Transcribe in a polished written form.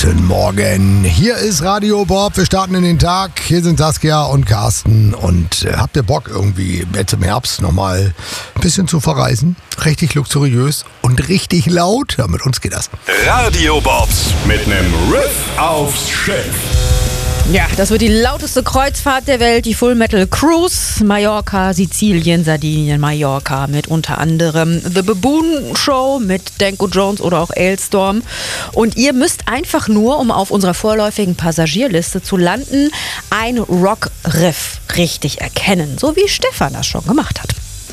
Guten Morgen. Hier ist Radio Bob. Wir starten in den Tag. Hier sind Saskia und Carsten. Und habt ihr Bock irgendwie jetzt im Herbst nochmal ein bisschen zu verreisen? Richtig luxuriös und richtig laut? Ja, mit uns geht das. Radio Bobs mit nem Riff aufs Schiff. Ja, das wird die lauteste Kreuzfahrt der Welt, die Full Metal Cruise. Mallorca, Sizilien, Sardinien, Mallorca mit unter anderem The Baboon Show mit Danko Jones oder auch Ailstorm. Und ihr müsst einfach nur, um auf unserer vorläufigen Passagierliste zu landen, ein Rock-Riff richtig erkennen. So wie Stefan das schon gemacht hat.